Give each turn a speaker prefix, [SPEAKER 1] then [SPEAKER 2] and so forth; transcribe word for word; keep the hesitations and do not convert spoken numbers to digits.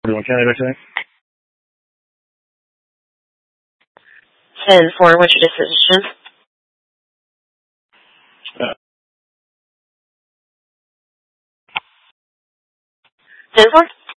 [SPEAKER 1] forty-one County, right?
[SPEAKER 2] ten four, what's your decision?
[SPEAKER 1] Uh,
[SPEAKER 2] ten four?